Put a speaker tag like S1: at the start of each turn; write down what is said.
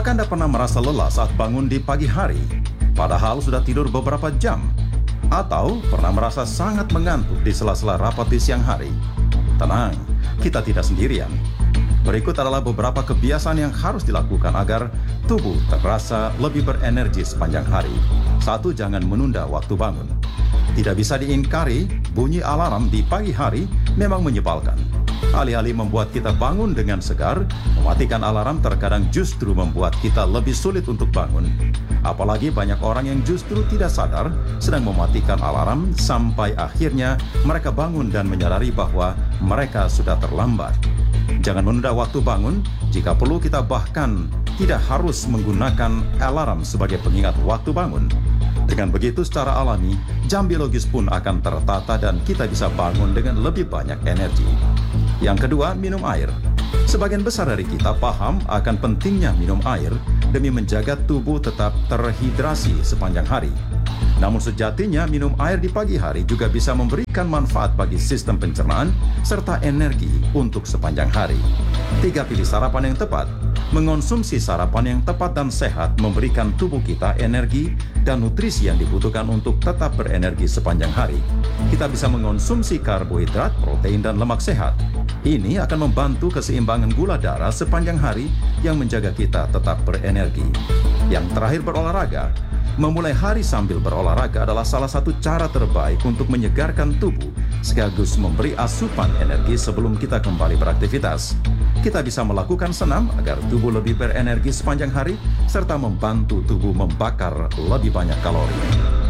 S1: Apakah Anda pernah merasa lelah saat bangun di pagi hari, padahal sudah tidur beberapa jam? Atau pernah merasa sangat mengantuk di sela-sela rapat di siang hari? Tenang, kita tidak sendirian. Berikut adalah beberapa kebiasaan yang harus dilakukan agar tubuh terasa lebih berenergi sepanjang hari. 1. Jangan menunda waktu bangun. Tidak bisa diingkari, bunyi alarm di pagi hari memang menyebalkan. Alih-alih membuat kita bangun dengan segar, mematikan alarm terkadang justru membuat kita lebih sulit untuk bangun. Apalagi banyak orang yang justru tidak sadar sedang mematikan alarm sampai akhirnya mereka bangun dan menyadari bahwa mereka sudah terlambat. Jangan menunda waktu bangun, jika perlu kita bahkan tidak harus menggunakan alarm sebagai pengingat waktu bangun. Dengan begitu secara alami, jam biologis pun akan tertata dan kita bisa bangun dengan lebih banyak energi. Yang kedua, minum air. Sebagian besar dari kita paham akan pentingnya minum air demi menjaga tubuh tetap terhidrasi sepanjang hari. Namun sejatinya minum air di pagi hari juga bisa memberikan manfaat bagi sistem pencernaan serta energi untuk sepanjang hari. 3. Pilih sarapan yang tepat. Mengonsumsi sarapan yang tepat dan sehat memberikan tubuh kita energi dan nutrisi yang dibutuhkan untuk tetap berenergi sepanjang hari. Kita bisa mengonsumsi karbohidrat, protein, dan lemak sehat. Ini akan membantu keseimbangan gula darah sepanjang hari yang menjaga kita tetap berenergi. Yang terakhir, berolahraga. Memulai hari sambil berolahraga adalah salah satu cara terbaik untuk menyegarkan tubuh sekaligus memberi asupan energi sebelum kita kembali beraktivitas. Kita bisa melakukan senam agar tubuh lebih berenergi sepanjang hari serta membantu tubuh membakar lebih banyak kalori.